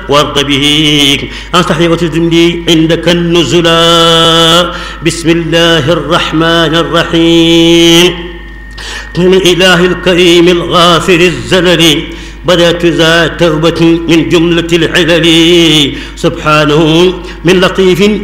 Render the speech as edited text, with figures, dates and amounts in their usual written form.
وارض به أن تحية جندي عندك النزلا. بسم الله الرحمن الرحيم. من الإله الكريم الغافر الزلل بدأت ذا توبة من جملة العلل. سبحانه من لطيف